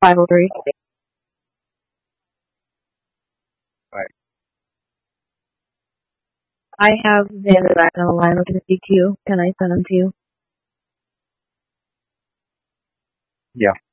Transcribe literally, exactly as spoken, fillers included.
five oh three. Right. I have Xander back on the line looking to speak to you. Can I send him to you? Yeah.